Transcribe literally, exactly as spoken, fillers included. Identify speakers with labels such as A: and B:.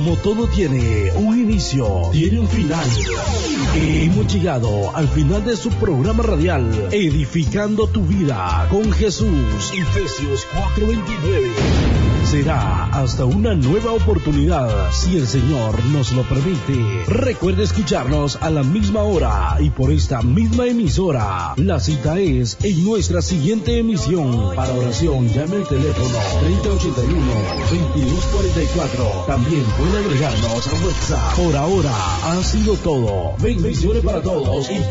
A: Como todo tiene un inicio, tiene un final. Hemos llegado al final de su programa radial, Edificando tu Vida con Jesús, Efesios cuatro veintinueve. Será hasta una nueva oportunidad, si el Señor nos lo permite. Recuerde escucharnos a la misma hora y por esta misma emisora. La cita es en nuestra siguiente emisión. Para oración, llame al teléfono treinta ochenta y uno, veintidós cuarenta y cuatro. También puede agregarnos a WhatsApp. Por ahora ha sido todo. Bendiciones para todos. Y